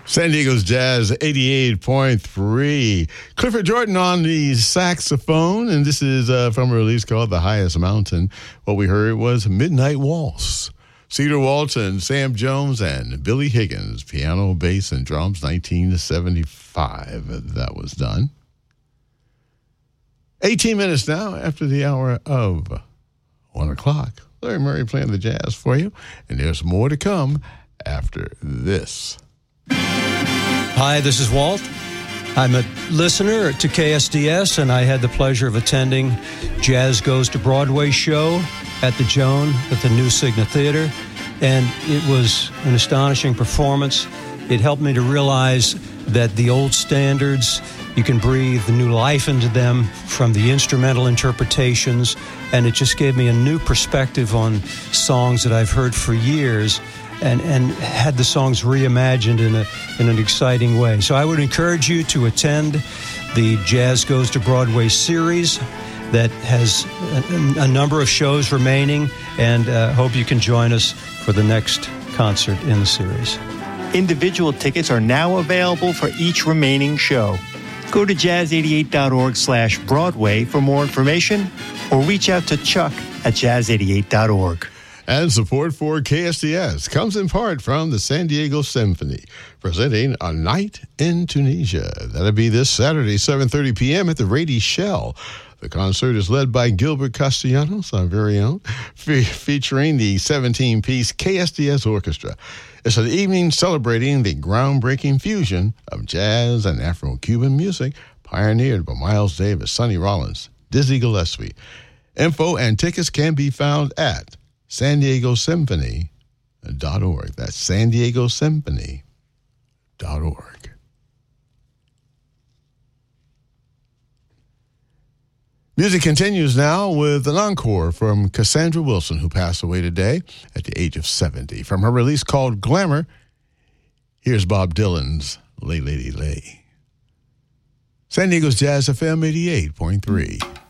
San Diego's Jazz 88.3. Clifford Jordan on the saxophone, and this is from a release called The Highest Mountain. What we heard was Midnight Waltz. Cedar Walton, Sam Jones, and Billy Higgins, piano, bass, and drums, 1975. That was done. 18 minutes now after the hour of 1 o'clock. Larry Murray playing the jazz for you, and there's more to come after this. Hi, this is Walt. I'm a listener to KSDS, and I had the pleasure of attending Jazz Goes to Broadway show at the Joan at the New Cigna Theater, and it was an astonishing performance. It helped me to realize that the old standards, you can breathe new life into them from the instrumental interpretations, and it just gave me a new perspective on songs that I've heard for years and had the songs reimagined in an exciting way. So I would encourage you to attend the Jazz Goes to Broadway series that has a number of shows remaining, and hope you can join us for the next concert in the series. Individual tickets are now available for each remaining show. Go to jazz88.org/Broadway for more information, or reach out to Chuck at jazz88.org. And support for KSDS comes in part from the San Diego Symphony, presenting A Night in Tunisia. That'll be this Saturday, 7:30 p.m. at the Rady Shell. The concert is led by Gilbert Castellanos, our very own, featuring the 17-piece KSDS Orchestra. It's an evening celebrating the groundbreaking fusion of jazz and Afro-Cuban music pioneered by Miles Davis, Sonny Rollins, Dizzy Gillespie. Info and tickets can be found at San Diego Symphony.org. That's San Diego Symphony.org. Music continues now with an encore from Cassandra Wilson, who passed away today at the age of 70. From her release called Glamour, here's Bob Dylan's Lay Lady Lay. San Diego's Jazz FM 88.3.